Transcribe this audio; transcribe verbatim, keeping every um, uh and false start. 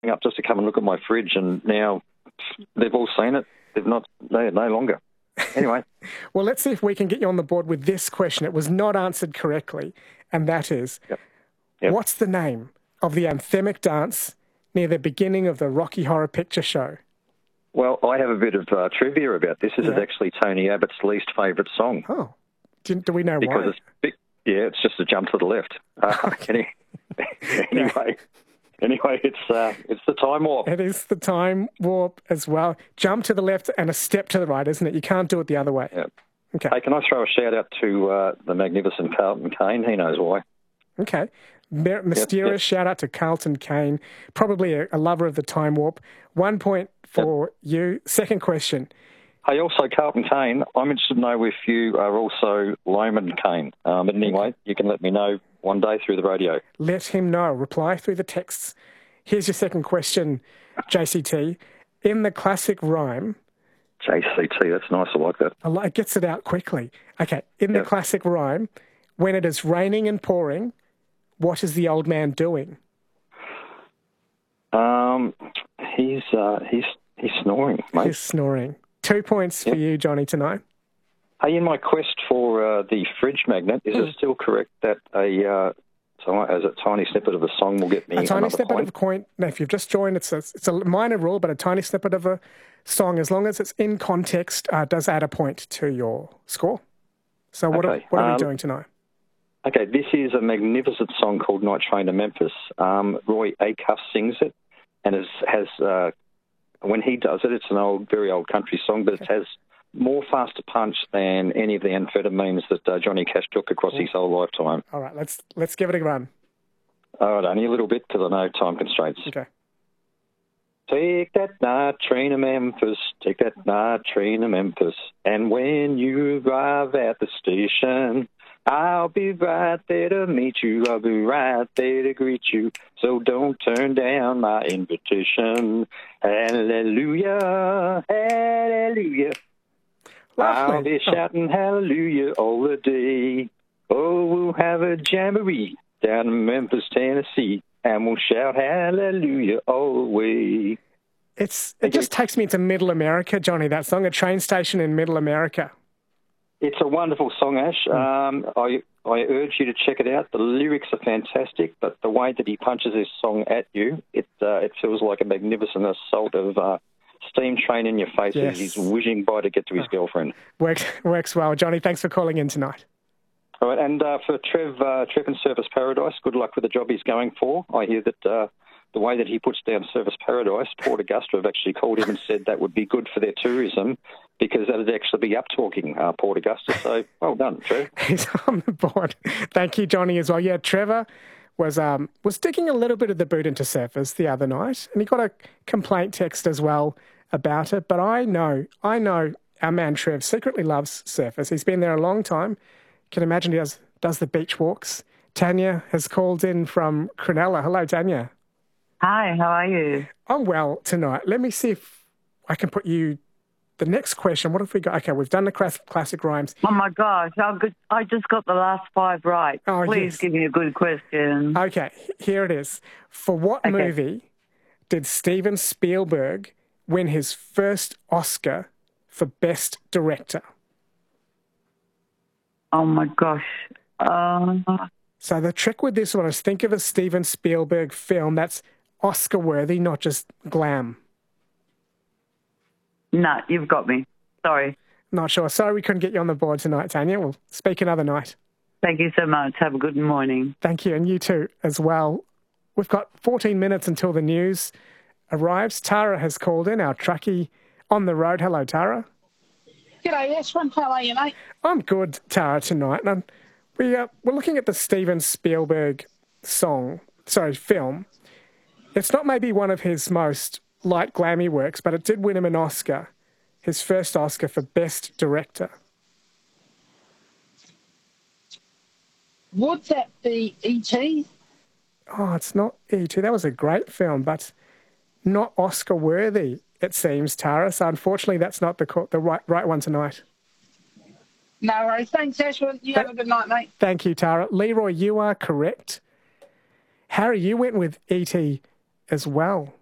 up just to come and look at my fridge, and now they've all seen it. They've not, they're no longer. Anyway. Well, let's see if we can get you on the board with this question. It was not answered correctly, and that is, yep. Yep. What's the name of the anthemic dance near the beginning of the Rocky Horror Picture Show? Well, I have a bit of uh, trivia about this. This yeah. is actually Tony Abbott's least favourite song. Oh, do, do we know because why? It's big, yeah, it's just a jump to the left. Uh, okay. any, anyway, anyway, it's uh, it's the time warp. It is the time warp as well. Jump to the left and a step to the right, isn't it? You can't do it the other way. Yeah. Okay. Hey, can I throw a shout out to uh, the magnificent Carlton Kane? He knows why. Okay. Mysterious yep, yep. shout out to Carlton Kane, probably a, a lover of the time warp. One point for yep. you. Second question. Hey, also Carlton Kane, I'm interested to know if you are also Loman Kane. Um, but anyway, you can let me know one day through the radio. Let him know. Reply through the texts. Here's your second question, J C T. In the classic rhyme... J C T, that's nice. I like that. It gets it out quickly. Okay, in yep. the classic rhyme, when it is raining and pouring, what is the old man doing? Um, he's uh, he's he's snoring, mate. He's snoring. Two points yep. for you, Johnny, tonight. Hey, in my quest for uh, the fridge magnet, is mm. it still correct that a uh, so as a tiny snippet of a song will get me a tiny snippet point? of a coin? Now, if you've just joined, it's a, it's a minor rule, but a tiny snippet of a song, as long as it's in context, uh, does add a point to your score. So what okay. are, what are um, we doing tonight? Okay, this is a magnificent song called Night Train to Memphis. Um, Roy Acuff sings it, and is, has uh, when he does it, it's an old, very old country song, but okay. it has more faster punch than any of the amphetamines that uh, Johnny Cash took across his whole lifetime. All right, let's let's give it a run. All right, only a little bit because I know time constraints. Okay. Take that night train to Memphis, take that night train to Memphis, and when you arrive at the station, I'll be right there to meet you, I'll be right there to greet you, so don't turn down my invitation. Hallelujah, hallelujah. Lovely. I'll be shouting hallelujah all the day. Oh, we'll have a jamboree down in Memphis, Tennessee, and we'll shout hallelujah all the way. It's, it just takes me to Middle America, Johnny, that song, A Train Station in Middle America. It's a wonderful song, Ash. Um, I, I urge you to check it out. The lyrics are fantastic, but the way that he punches his song at you, it uh, it feels like a magnificent assault of uh, steam train in your face yes. as he's whizzing by to get to his girlfriend. Works, works well. Johnny, thanks for calling in tonight. All right, and uh, for Trev, uh, Trev in Surfers Paradise, good luck with the job he's going for. I hear that uh, the way that he puts down Surfers Paradise, Port Augusta have actually called him and said that would be good for their tourism because that would actually be up-talking uh, Port Augusta. So, well done, Trev. He's on the board. Thank you, Johnny, as well. Yeah, Trevor was um, was sticking a little bit of the boot into Surfers the other night, and he got a complaint text as well about it. But I know, I know our man Trev secretly loves Surfers. He's been there a long time. Can imagine he does, does the beach walks. Tanya has called in from Cronulla. Hello, Tanya. Hi, how are you? I'm well tonight. Let me see if I can put you the next question. What have we got? Okay, we've done the classic rhymes. Oh, my gosh. I'm good. I just got the last five right. Oh, Please yes. give me a good question. Okay, here it is. For what okay. movie did Steven Spielberg win his first Oscar for Best Director? Oh, my gosh. Uh... So the trick with this one is think of a Steven Spielberg film that's Oscar-worthy, not just glam. No, you've got me. Sorry. Not sure. Sorry we couldn't get you on the board tonight, Tanya. We'll speak another night. Thank you so much. Have a good morning. Thank you, and you too as well. We've got fourteen minutes until the news arrives. Tara has called in, our truckie on the road. Hello, Tara. G'day, Ashwin. How are you, mate? I'm good, Tara, tonight. And we, uh, we're looking at the Steven Spielberg song, sorry, film. It's not maybe one of his most light, glammy works, but it did win him an Oscar, his first Oscar for Best Director. Would that be E T? Oh, it's not E T. That was a great film, but not Oscar-worthy, it seems, Tara. So unfortunately, that's not the the right, right one tonight. No worries. Thanks, Ashwin. You have a good night, mate. Thank you, Tara. Leroy, you are correct. Harry, you went with E T as well.